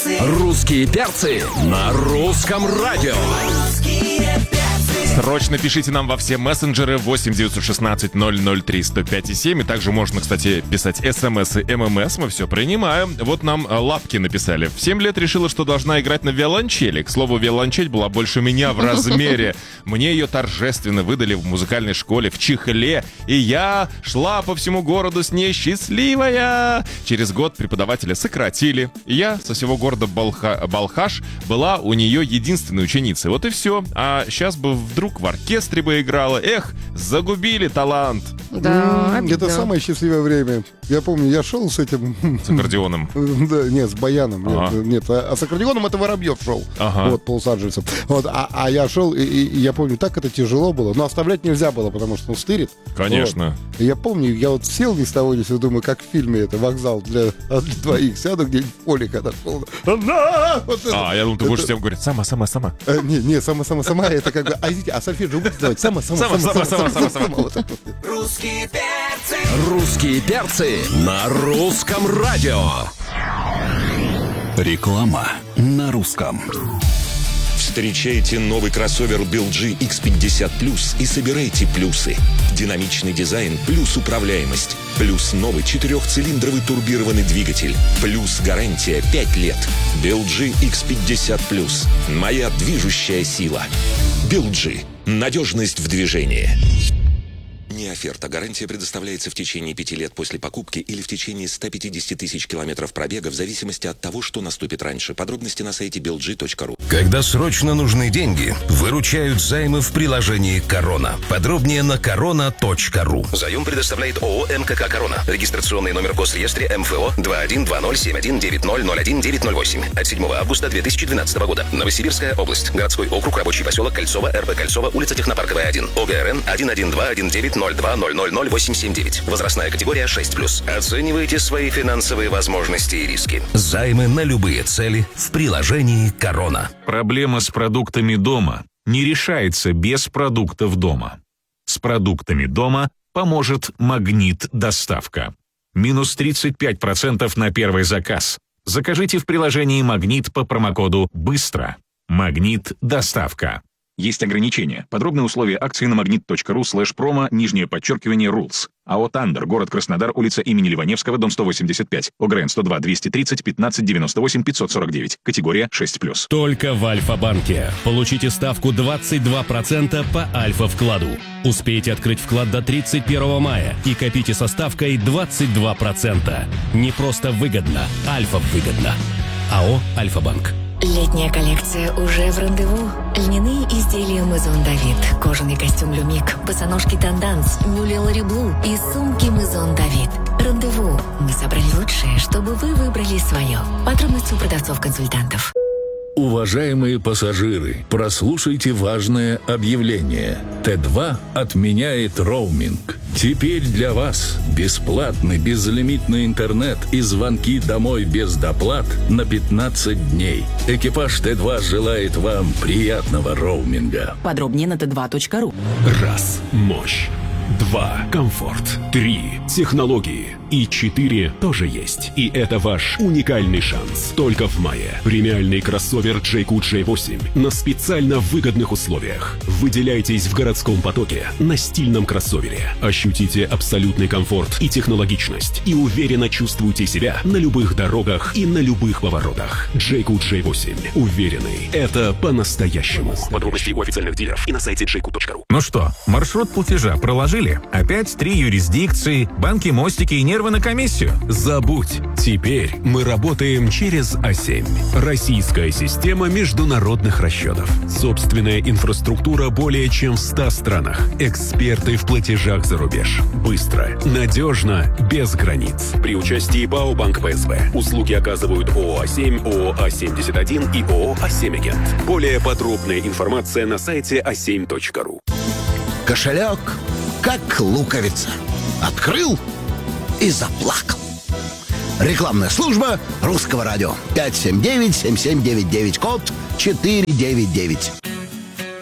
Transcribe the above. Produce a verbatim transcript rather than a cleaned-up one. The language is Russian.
Русские перцы на русском радио. Срочно пишите нам во все мессенджеры восемь девятьсот шестнадцать ноль ноль три сто пять и семь. И также можно, кстати, писать смс и ммс. Мы все принимаем. Вот нам Лапки написали. В семь лет решила, что должна играть на виолончели. К слову, виолончель была больше меня в размере. Мне ее торжественно выдали в музыкальной школе в чехле. И я шла по всему городу с ней счастливая. Через год преподавателя сократили. И я со всего города Балха... Балхаш была у нее единственной ученицей. Вот и все. А сейчас бы вдруг в оркестре бы играла. Эх, загубили талант. Да, это самое счастливое время. Я помню, я шел с этим... С аккордеоном. Да, нет, с баяном. Ага. Нет, нет, а с аккордеоном это Воробьев шел. Ага. Вот, по Лос-Анджелесу. Вот, а, а я шел, и, и, и я помню, так это тяжело было. Но оставлять нельзя было, потому что он стырит. Конечно. Вот. И я помню, я вот сел ни с того ни с сего, думаю, как в фильме это, вокзал для, для двоих. Сяду где-нибудь в поле, когда шел. Вот а, я думал, ты будешь всем говорить, сама, сама, сама. А, не, не, сама, сама, сама. Это как бы, а извините, а сольфеджио будете давать? Сама, сама, сама, сама, сама, сама, сама. Русские перцы. Русские перцы на русском радио. Реклама на русском. Встречайте новый кроссовер би эл джи икс пятьдесят плюс и собирайте плюсы. Динамичный дизайн плюс управляемость. Плюс новый четырехцилиндровый турбированный двигатель. Плюс гарантия пять лет. би эл джи икс пятьдесят плюс. Моя движущая сила. би эл джи. Надежность в движении. Не оферта. Гарантия предоставляется в течение пяти лет после покупки или в течение ста пятидесяти тысяч километров пробега в зависимости от того, что наступит раньше. Подробности на сайте би эл джи точка ру. Когда срочно нужны деньги, выручают займы в приложении «Корона». Подробнее на корона точка ру. Заем предоставляет ООО «МКК Корона». Регистрационный номер в Госреестре эм эф о два один два ноль семь один девять ноль ноль один девять ноль восемь. От седьмого августа две тысячи двенадцатого года. Новосибирская область. Городской округ, рабочий поселок Кольцово, эр бэ Кольцово, улица Технопарковая один. о гэ эр эн один один два один девять ноль два ноль ноль ноль восемь семь девять. Возрастная категория шесть плюс. Оценивайте свои финансовые возможности и риски. Займы на любые цели в приложении «Корона». Проблема с продуктами дома не решается без продуктов дома. С продуктами дома поможет «Магнит Доставка». Минус тридцать пять процентов на первый заказ. Закажите в приложении «Магнит» по промокоду «Быстро». «Магнит Доставка». Есть ограничения. Подробные условия акции на магнит точка ру слэш промо, нижнее подчеркивание, rules. АО «Тандер», город Краснодар, улица имени Ливаневского, дом сто восемьдесят пять. ОГРН сто два двести тридцать пятнадцать девяносто восемь пятьсот сорок девять. Категория шесть плюс. Только в Альфа-банке. Получите ставку двадцать два процента по Альфа-вкладу. Успейте открыть вклад до тридцать первого мая и копите со ставкой двадцать два процента. Не просто выгодно, Альфа-выгодно. АО «Альфа-банк». Летняя коллекция уже в рандеву. Льняные изделия Maison David, кожаный костюм Люмик, босоножки Танданс, мюле Лори Блу и сумки Maison David. Рандеву. Мы собрали лучшее, чтобы вы выбрали свое. Подробности у продавцов-консультантов. Уважаемые пассажиры, прослушайте важное объявление. Тэ два отменяет роуминг. Теперь для вас бесплатный безлимитный интернет и звонки домой без доплат на пятнадцать дней. Экипаж Тэ два желает вам приятного роуминга. Подробнее на тэ два точка ру. Раз. Мощь. Два. Комфорт. Три. Технологии. И четыре тоже есть. И это ваш уникальный шанс. Только в мае. Премиальный кроссовер джей кью джей восемь на специально выгодных условиях. Выделяйтесь в городском потоке на стильном кроссовере. Ощутите абсолютный комфорт и технологичность. И уверенно чувствуйте себя на любых дорогах и на любых поворотах. джей кью джей восемь. Уверенный. Это по-настоящему. Подробности у официальных дилеров и на сайте джей кью точка ру. Ну что, маршрут платежа проложили? Опять три юрисдикции, банки, мостики и нервы на комиссию? Забудь. Теперь мы работаем через а семь. Российская система международных расчетов. Собственная инфраструктура более чем в ста странах. Эксперты в платежах за рубеж. Быстро, надежно, без границ. При участии БАО «Банк пэ эс бэ». Услуги оказывают ООО а семь, ООО а семьдесят один и ООО а семь Агент. Более подробная информация на сайте а семь точка ру. Кошелек как луковица. Открыл и заплакал. Рекламная служба Русского радио. пять семь девять семь семь девять девять, код четыре девять девять.